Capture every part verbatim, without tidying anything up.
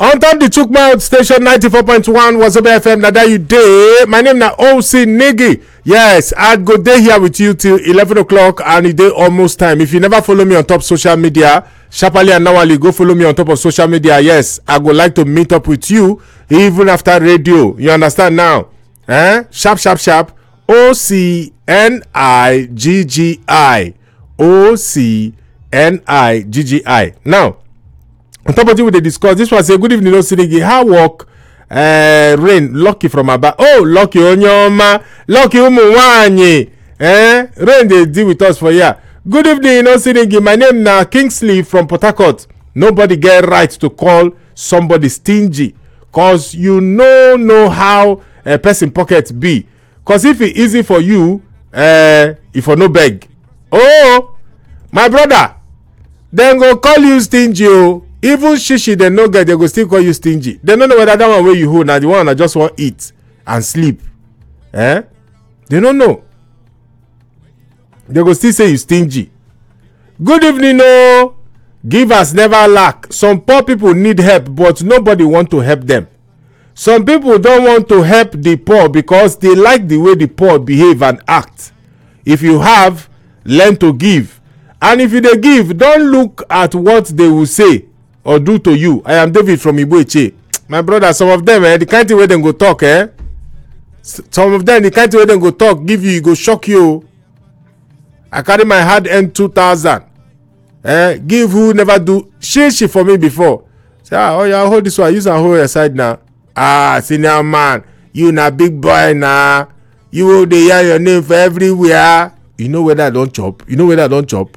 On top the Chukma station ninety-four point one Wazobe F M. Nada you day. My name na O C Niggy. Yes, I go day here with you till eleven o'clock and it day almost time. If you never follow me on top social media, sharply and nawally go follow me on top of social media. Yes, I would like to meet up with you even after radio. You understand now? Eh? Sharp, sharp, sharp. O C N I G G I. O C N I G G I. Now, on top of it, we dey discuss. This was a good evening, no Sinigi. How work? Uh, rain, lucky from Aba. Oh, lucky Onyoma, lucky Umuwanyi. Eh, rain they deal with us for here. Good evening, no Sinigi. My name na Kingsley from Port Harcourt. Nobody get right to call somebody stingy, cause you no know how a person pocket be. Cause if it easy for you, uh, if you no beg. Oh, my brother, then go call you stingy. Oh. Even shishi they no get, they go still call you stingy. They don't know whether that one where you hold now the one that just want eat and sleep. Eh? They don't know. They go still say you stingy. Good evening, no. Givers never lack. Some poor people need help, but nobody want to help them. Some people don't want to help the poor because they like the way the poor behave and act. If you have, learn to give. And if you dey give, don't look at what they will say or do to you. I am David from Ibueche. My brother, some of them, eh, the kind of way they go talk, eh? Some of them, the kind of way they go talk, give you, go shock you. I carry my hard earned two thousand. Eh? Give who never do shit shit for me before. Say, ah, oh yeah, hold this one. Use and hold your side now. Ah, senior man, you na big boy now. You will dey hear your name for everywhere. You know whether I don't chop. You know whether I don't chop.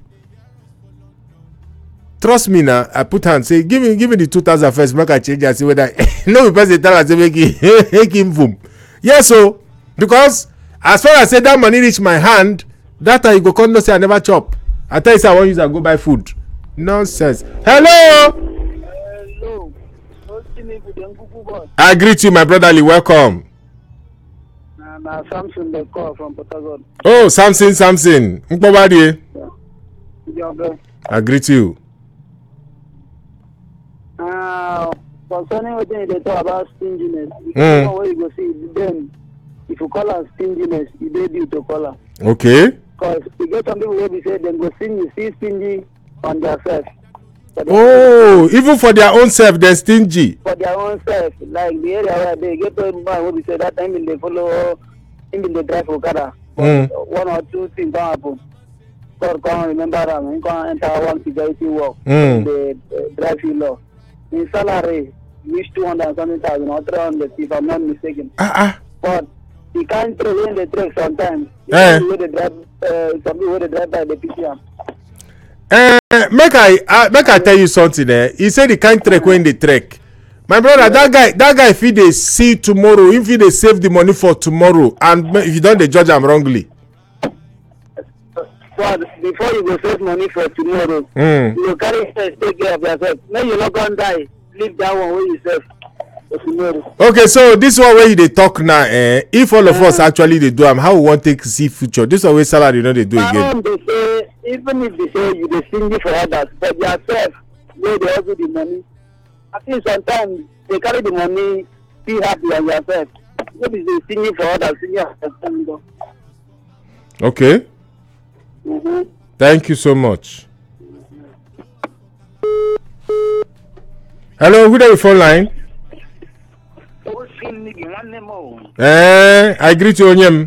Trust me now, I put hand say, give me, give me the two thousand first, make I change and see whether no the person tell us say make him make him boom. Yes, so because as far as say that money reach my hand, that time you go come no say I never chop. I tell you say I want use and go buy food. Nonsense. Hello. Hello. I greet you, my brotherly. Welcome. Nah, nah, Samson the call from Port Harcourt. Oh, Samson, Samson. Nkpobadi. Yeah. I greet you. Uh, concerning what they talk about stinginess, Mm. what you go see then, if you call her stinginess, you dey due to call her. Okay. Because you get some people where we say them go stingy, see stingy on their self. Oh, even for their own self, they're stingy. For their own self, like the area where they get to man where we say that time in they follow, in they drive Okada. Mm. One or two things don't happen. God can't remember them. He can't enter one security work. Mm. The uh, drive you law. In salary, reach two hundred and something thousand or three hundred if I'm not mistaken. Ah ah. But he can't throw in the truck sometimes. Eh. Some people drive, uh, some people they drive by the P C M. Uh, make I uh, make I tell you something. Eh? He said he can't trek when they trek. My brother, that guy, that guy, if he they see tomorrow, if he they save the money for tomorrow, and if you don't, they judge him wrongly. So before you go save money for tomorrow, Mm. you carry stress, take care of yourself. Now you're not gonna die. Leave that one where you save for tomorrow. Okay, so this one where you they talk now, eh? If all of us actually they do, um, how we want to take see future? This one where salary, you know, they do again. Now they say, even if they say you dey stingy for others, but yourself, where they also the money. I think sometimes they carry the money, be happy on yourself. Maybe they stingy for others, stingy for yourself. Okay. Mm-hmm. Thank you so much. Hello, who there phone line? Eh, I greet you, Onyem.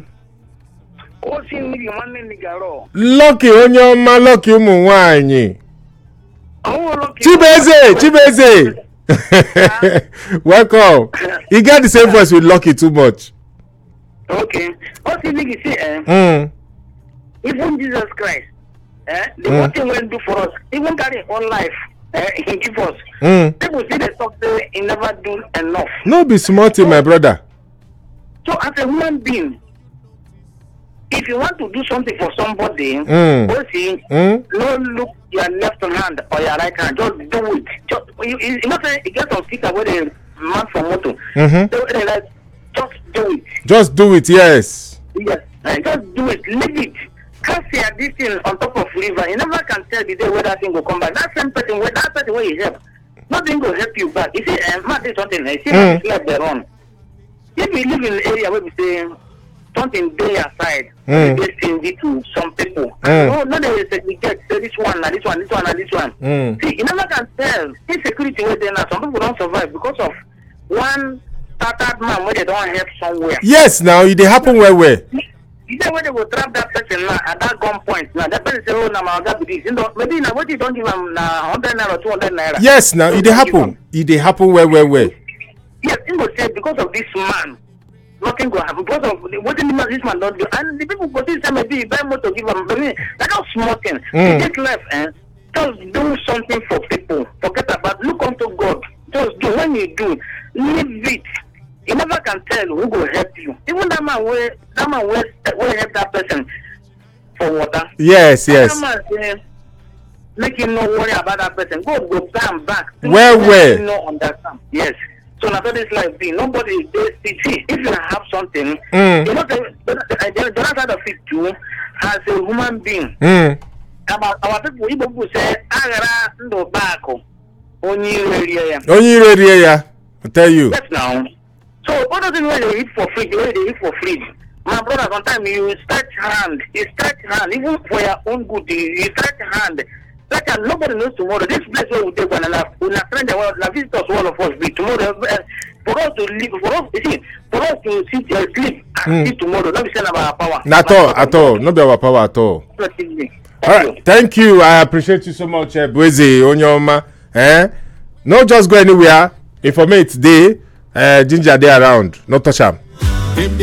Lucky Onyema, lucky Umuwanyi. Chibeze, Chibeze. Welcome. You get the same voice with Lucky too much. Okay. What you think you see, eh? Mm. Even Jesus Christ, eh? The Mm. one thing we do for us, even carry on life, eh? He give us. Mm. People see the talk say he never do enough. No be smart, my brother. So as a human being, if you want to do something for somebody, Mm. go see, Mm. no look your left hand or your right hand, just do it. Just you, you, you know say you get some sticker where they man for motor. Mm-hmm. So they like just do it. Just do it, yes. Yes, and just do it, leave it. Can't see this thing on top of river. You never can tell the day where that thing will come back. That same person, where that person where you help, nothing will help you back. You see, um, man, there's something. You see, Mm. it's like they run. If you live in an area where we say something day aside, Mm. they stingy to some people. Mm. No, no, they segregate. Say this one, and this one, this one, and this one. Mm. See, you never can tell. Insecurity where they now. Some people don't survive because of one started man where they don't help somewhere. Yes, now it dey happen well well. You know when they will trap that person now at that gun point. Now that person say, "Oh, now my God, this." You know, maybe now what you don't give him now hundred naira, two hundred naira. Yes, now it dey happen. It dey happen well well well. Yes, he will say because of this man, nothing will happen. Because of what this man, this man don't do, and the people go see say maybe buy motor give him. I mean, that's not small thing. Mm. You get left, eh? Just do something for people. Forget about. Look unto God. Just do. When you do, leave it. You never can tell who will help you. Even that man will that man will, will help that person for water. Yes, yes. That man say, make him not worry about that person. God will stand back. Well, well. You know, understand. Yes. So now this life be nobody they see if you have something, Mm. you know the, the, the, the other side of it too as a human being. Mm. About our people, Igbo people say agara ndo bako only area. Only ire rie ya. I tell you. Yes now. So what does it mean they eat for free? The way they eat for free. My brother, sometimes you stretch hand, you stretch hand, even for your own good, you you stretch hand. Like uh, nobody knows tomorrow. This place where we take one and we are friends, we visitors, all of us be tomorrow. Uh, for us to live, for us, you see, for us to sit and sleep and Mm. see tomorrow, not be saying about our power. Not at all, at all. No be our power at all. All right, thank you. I appreciate you so much, uh, Bweze Onyoma. Eh? No, just go anywhere. Informate day. Uh, Ginger day around. No touch am.